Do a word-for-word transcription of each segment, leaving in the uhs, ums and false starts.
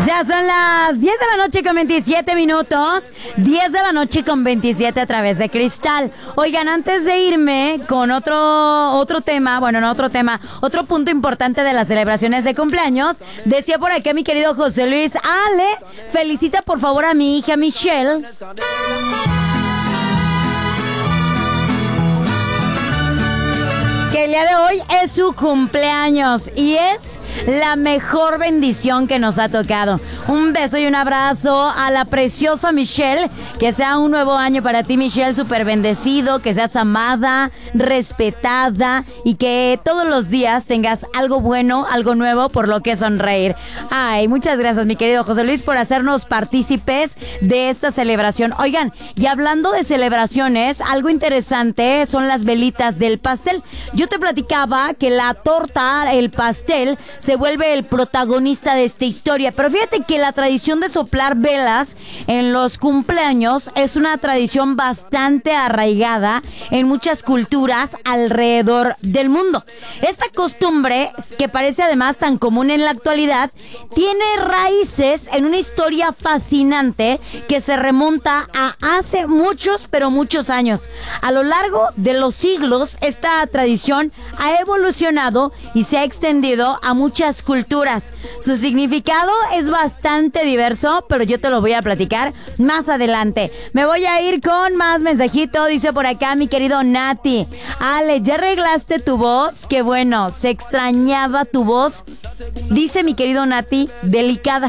Ya son las diez de la noche con veintisiete minutos. diez de la noche con veintisiete a través de Cristal. Oigan, antes de irme con otro, otro tema, bueno, no otro tema, otro punto importante de las celebraciones de cumpleaños, decía por aquí mi querido José Luis, Ale, felicita por favor a mi hija Michelle. Que el día de hoy es su cumpleaños y es la mejor bendición que nos ha tocado. Un beso y un abrazo a la preciosa Michelle. Que sea un nuevo año para ti, Michelle, súper bendecido, que seas amada, respetada y que todos los días tengas algo bueno, algo nuevo por lo que sonreír. Ay, muchas gracias, mi querido José Luis, por hacernos partícipes de esta celebración. Oigan, y hablando de celebraciones, algo interesante son las velitas del pastel. Yo te platicaba que la torta, el pastel, se vuelve el protagonista de esta historia. Pero fíjate que la tradición de soplar velas en los cumpleaños es una tradición bastante arraigada en muchas culturas alrededor del mundo. Esta costumbre, que parece además tan común en la actualidad, tiene raíces en una historia fascinante que se remonta a hace muchos, pero muchos años. A lo largo de los siglos, esta tradición ha evolucionado y se ha extendido a muchas muchas culturas. Su significado es bastante diverso, pero yo te lo voy a platicar más adelante. Me voy a ir con más mensajito. Dice por acá mi querido Nati: Ale, ¿ya arreglaste tu voz? Qué bueno, se extrañaba tu voz. Dice mi querido Nati, delicada.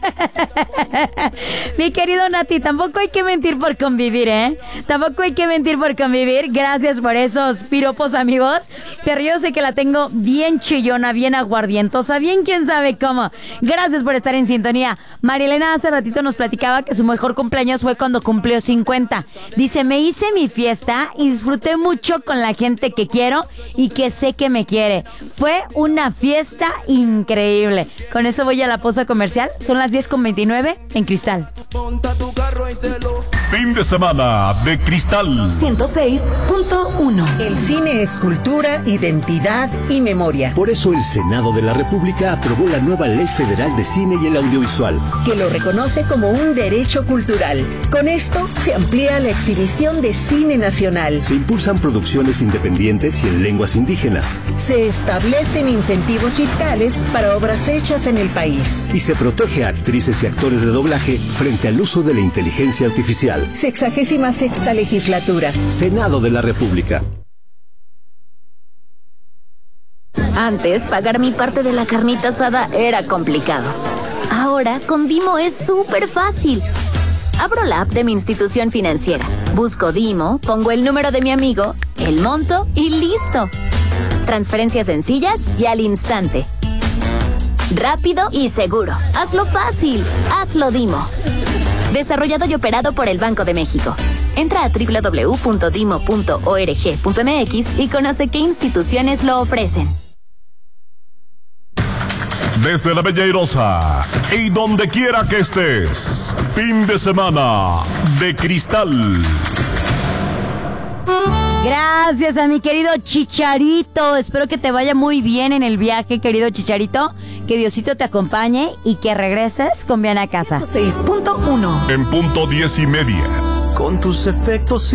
Mi querido Nati, tampoco hay que mentir por convivir, ¿eh? Tampoco hay que mentir por convivir. Gracias por esos piropos, amigos. Pero yo sé que la tengo bien chillona, bien aguardientosa, bien quién sabe cómo. Gracias por estar en sintonía. Marielena hace ratito nos platicaba que su mejor cumpleaños fue cuando cumplió cincuenta. Dice, me hice mi fiesta y disfruté mucho con la gente que quiero y que sé que me quiere. Fue una fiesta increíble. Con eso voy a la pausa comercial. Son las diez con veintinueve en Cristal. Fin de semana de Cristal ciento seis punto uno. El cine es cultura, identidad y memoria. Por eso el Senado de la República aprobó la nueva Ley Federal de Cine y el Audiovisual, que lo reconoce como un derecho cultural. Con esto se amplía la exhibición de cine nacional. Se impulsan producciones independientes y en lenguas indígenas. Se establecen incentivos fiscales para obras hechas en el país. Y se protege a actrices y actores de doblaje frente al uso de la inteligencia artificial. Sexagésima sexta legislatura. Senado de la República. Antes, pagar mi parte de la carnita asada era complicado. Ahora, con Dimo es súper fácil. Abro la app de mi institución financiera, busco Dimo, pongo el número de mi amigo, el monto y listo. Transferencias sencillas y al instante. Rápido y seguro. Hazlo fácil. Hazlo Dimo. Desarrollado y operado por el Banco de México. Entra a doble u doble u doble u punto dimo punto org punto m x y conoce qué instituciones lo ofrecen. Desde la Bella Airosa y donde quiera que estés, fin de semana de Cristal. Gracias a mi querido Chicharito. Espero que te vaya muy bien en el viaje, querido Chicharito. Que Diosito te acompañe y que regreses con bien a casa. ciento seis punto uno. En punto diez y media. Con tus efectos